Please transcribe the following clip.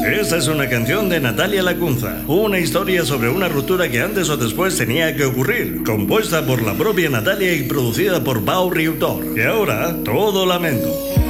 Esta es una canción de Natalia Lacunza, una historia sobre una ruptura que antes o después tenía que ocurrir, compuesta por la propia Natalia y producida por Pau Riutor. Y ahora, todo lamento.